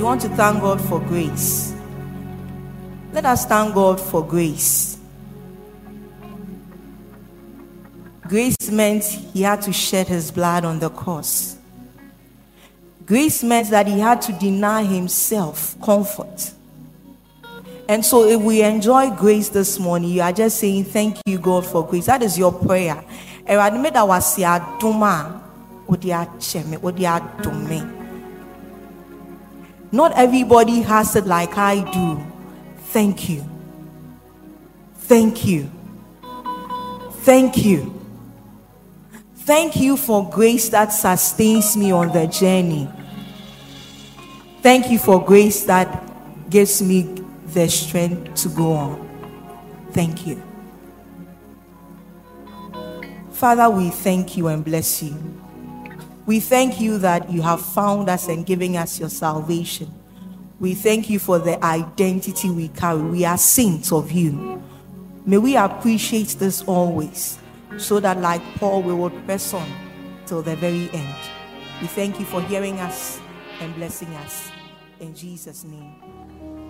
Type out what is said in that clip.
You want to thank God for grace. Let us thank God for grace. Grace meant he had to shed his blood on the cross. Grace meant that he had to deny himself comfort. And so if we enjoy grace this morning, you are just saying, thank you, God, for grace. That is your prayer. Not everybody has it like I do. Thank you. Thank you. Thank you. Thank you for grace that sustains me on the journey. Thank you for grace that gives me the strength to go on. Thank you. Father, we thank you and bless you. We thank you that you have found us and given us your salvation. We thank you for the identity we carry. We are saints of you. May we appreciate this always, so that like Paul, we will press on till the very end. We thank you for hearing us and blessing us. In Jesus' name.